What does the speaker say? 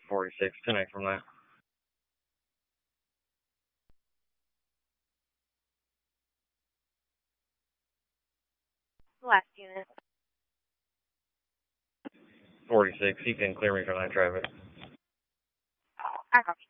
46, 10 from that. Last unit. 46, you can clear me from that traffic. I copy.